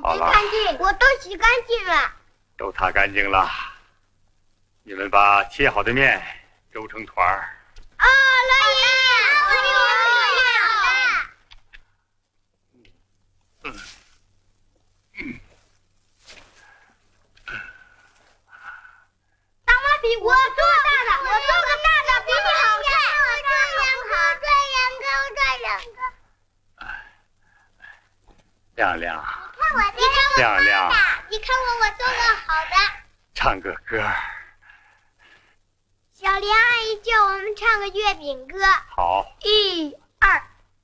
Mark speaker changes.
Speaker 1: 好了，
Speaker 2: 干净，我都洗干净了，
Speaker 1: 都擦干净了。你们把切好的面揉成团儿。
Speaker 2: 啊，老爷，我大妈比我做大的，我做个大的比你好看。
Speaker 1: 亮亮，
Speaker 2: 亮亮，你看我做个好的。
Speaker 1: 唱个歌。
Speaker 2: 小莲阿姨叫我们唱个月饼歌。
Speaker 1: 好，
Speaker 2: 1、2。